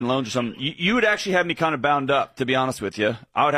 loans or something, you would actually have me kind of bound up, to be honest with you. I'd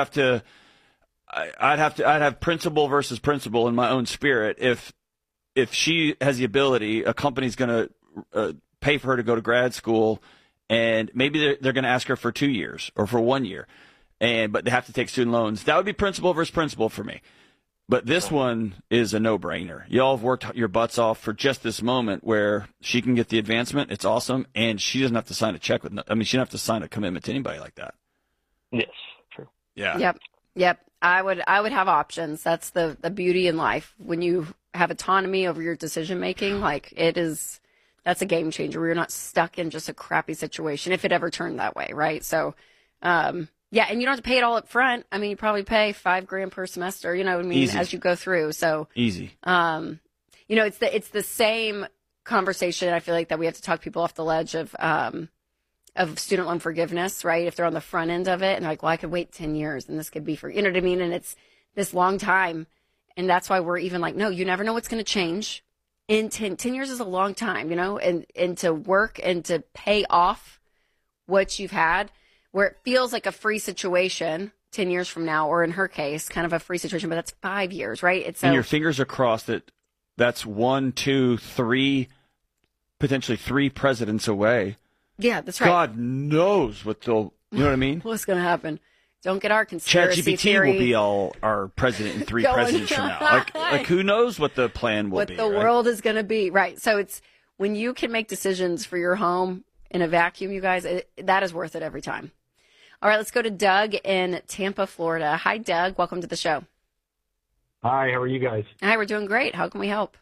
have principle versus principle in my own spirit. If she has the ability, a company's going to pay for her to go to grad school, and maybe they're going to ask her for 2 years or for 1 year, but they have to take student loans. That would be principle versus principle for me. But this one is a no-brainer. Y'all have worked your butts off for just this moment where she can get the advancement. It's awesome, and she doesn't have to sign a check with. She doesn't have to sign a commitment to anybody like that. Yes, true. Yeah. Yep. I would have options. That's the beauty in life when you have autonomy over your decision making. Like that's a game changer. Where you're not stuck in just a crappy situation if it ever turned that way, right? So, yeah, and you don't have to pay it all up front. You probably pay $5,000 per semester, Easy. as you go through. So easy. It's the same conversation I feel like that we have to talk people off the ledge of student loan forgiveness, right? If they're on the front end of it and like, well, I could wait 10 years and this could be for, you know what I mean? And it's this long time. And that's why we're even like, no, you never know what's going to change. In 10 years is a long time, and to work and to pay off what you've had, where it feels like a free situation 10 years from now, or in her case, kind of a free situation, but that's 5 years, right? And your fingers are crossed that's 1, 2, 3, potentially 3 presidents away. Yeah, that's right. God knows you know what I mean? What's going to happen? Don't get our conspiracy ChatGPT theory. will be our president in 3 presidents from now. Like who knows what the plan will be? What the world is going to be, right? So it's when you can make decisions for your home in a vacuum, you guys, that is worth it every time. All right, let's go to Doug in Tampa, Florida. Hi, Doug. Welcome to the show. Hi, how are you guys? Hi, we're doing great. How can we help?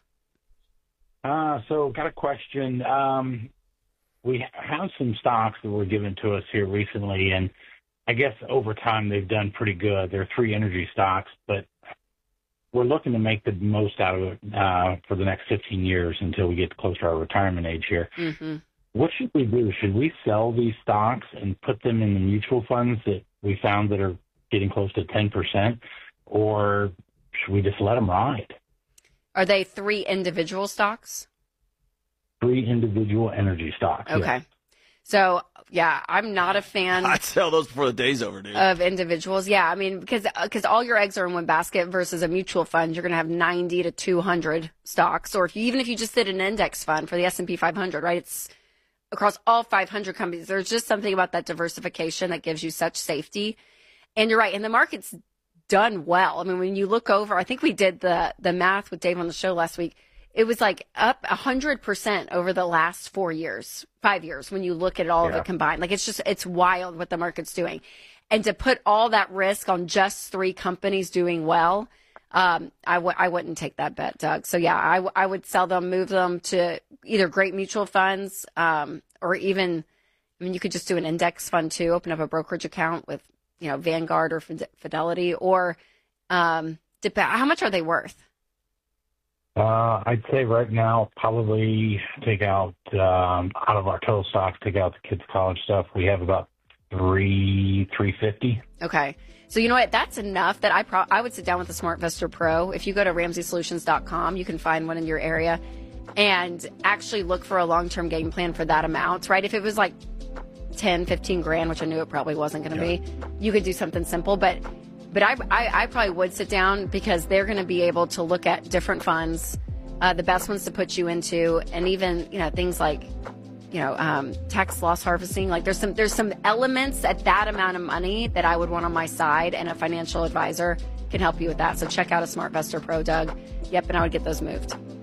So got a question. We have some stocks that were given to us here recently, and I guess over time they've done pretty good. They're 3 energy stocks, but we're looking to make the most out of it for the next 15 years until we get close to our retirement age here. Mm-hmm. What should we do? Should we sell these stocks and put them in the mutual funds that we found that are getting close to 10%, or should we just let them ride? Are they 3 individual stocks? 3 individual energy stocks. Okay. Yes. So, yeah, I'm not a fan. I'd sell those before the day's over, dude. Of individuals. Yeah, because all your eggs are in one basket versus a mutual fund, you're going to have 90 to 200 stocks. Or even if you just did an index fund for the S&P 500, right? It's across all 500 companies. There's just something about that diversification that gives you such safety. And you're right. And the market's done well. When you look over, I think we did the math with Dave on the show last week. It was like up 100% over the last 5 years when you look at all of it combined. Like it's wild what the market's doing. And to put all that risk on just 3 companies doing well, I wouldn't take that bet, Doug. So yeah, I would sell them, move them to either great mutual funds, or even, you could just do an index fund too, open up a brokerage account with, Vanguard or Fidelity, or, how much are they worth? I'd say right now, probably take out of our total stocks, take out the kids' college stuff. We have about $350. Okay. So you know what? That's enough that I would sit down with the SmartVestor Pro. If you go to RamseySolutions.com, you can find one in your area and actually look for a long-term game plan for that amount, right? If it was like 10, 15 grand, which I knew it probably wasn't going to be, you could do something simple, but I probably would sit down because they're going to be able to look at different funds, the best ones to put you into, and even, things like, tax loss harvesting. Like there's some elements at that amount of money that I would want on my side, and a financial advisor can help you with that. So check out a SmartVestor Pro, Doug. Yep, and I would get those moved.